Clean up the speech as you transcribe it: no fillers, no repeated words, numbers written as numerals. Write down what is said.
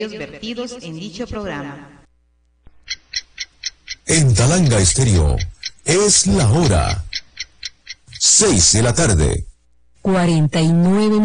vertidos en dicho programa. En Talanga Estéreo es la hora 6 de la tarde. 49